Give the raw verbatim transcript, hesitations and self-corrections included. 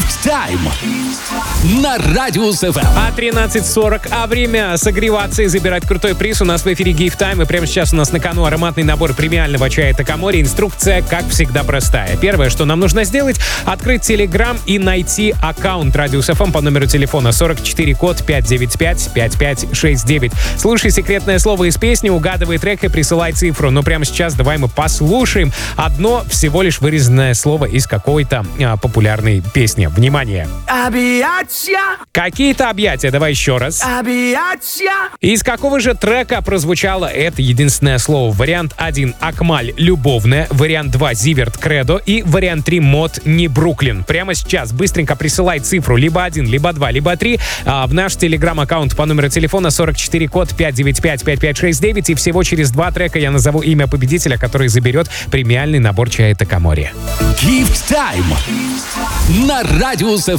Gift Time на Радиус эф эм. А тринадцать сорок, а время согреваться и забирать крутой приз. У нас в эфире Gift Time, и прямо сейчас у нас на кону ароматный набор премиального чая Такамори. Инструкция, как всегда, простая. Первое, что нам нужно сделать, открыть Telegram и найти аккаунт Радиус эф эм по номеру телефона сорок четыре, код пять девять пять пять пять шесть девять. Слушай секретное слово из песни, угадывай трек и присылай цифру. Но прямо сейчас давай мы послушаем одно всего лишь вырезанное слово из какой-то а, популярной песни. Внимание! Объятия. Какие-то объятия. Давай еще раз. Объятия. Из какого же трека прозвучало это единственное слово? Вариант один — Акмаль, любовная. Вариант два — Зиверт, Кредо. И вариант три — Мод, не Бруклин. Прямо сейчас быстренько присылай цифру либо один, либо два, либо три а, в наш телеграм-аккаунт по номеру телефона сорок четыре, код пять девять пять пять пять шесть девять. И всего через два трека я назову имя победителя, который заберет премиальный набор чая Такамори. Gift Time на Радиус эф эм.